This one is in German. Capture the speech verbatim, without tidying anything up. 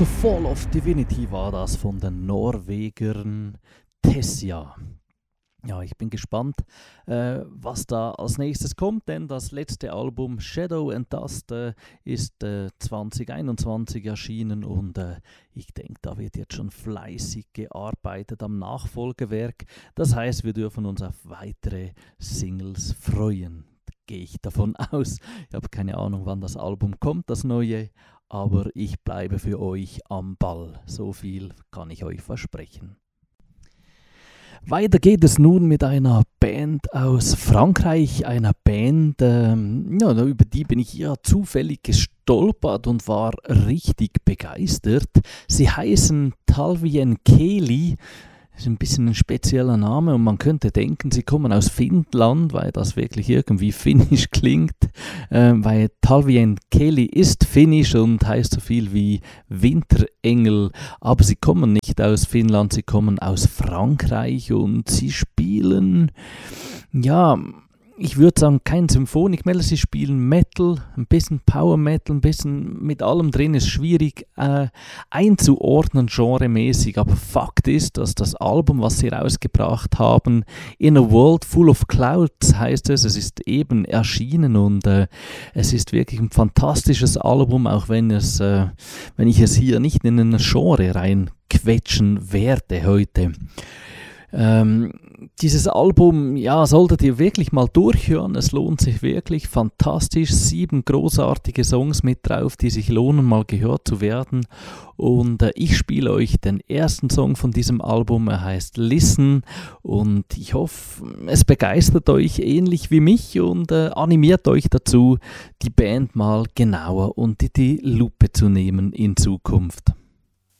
The Fall of Divinity war das von den Norwegern Tessia. Ja, ich bin gespannt, äh, was da als nächstes kommt, denn das letzte Album Shadow and Dust äh, ist äh, zwanzig einundzwanzig erschienen und äh, ich denke, da wird jetzt schon fleißig gearbeitet am Nachfolgewerk. Das heißt, wir dürfen uns auf weitere Singles freuen. Gehe ich davon aus. Ich habe keine Ahnung, wann das Album kommt, das neue, aber ich bleibe für euch am Ball. So viel kann ich euch versprechen. Weiter geht es nun mit einer Band aus Frankreich, einer Band, ähm, ja, über die bin ich ja zufällig gestolpert und war richtig begeistert. Sie heißen Talvien Kieli. Das ist ein bisschen ein spezieller Name und man könnte denken, sie kommen aus Finnland, weil das wirklich irgendwie finnisch klingt, äh, weil Talvien Kieli ist finnisch und heißt so viel wie Winterengel, aber sie kommen nicht aus Finnland, sie kommen aus Frankreich und sie spielen, ja, ich würde sagen, kein Symphonik-Metal, sie spielen Metal, ein bisschen Power Metal, ein bisschen mit allem drin, ist schwierig äh, einzuordnen genremäßig, aber Fakt ist, dass das Album, was sie rausgebracht haben, In a World Full of Clouds heißt es, es ist eben erschienen und äh, es ist wirklich ein fantastisches Album, auch wenn, es, äh, wenn ich es hier nicht in ein Genre reinquetschen werde heute. Ähm, dieses Album, ja, solltet ihr wirklich mal durchhören, es lohnt sich wirklich, fantastisch, sieben großartige Songs mit drauf, die sich lohnen, mal gehört zu werden und äh, ich spiele euch den ersten Song von diesem Album, er heißt Listen und ich hoffe, es begeistert euch ähnlich wie mich und äh, animiert euch dazu, die Band mal genauer unter die Lupe zu nehmen in Zukunft.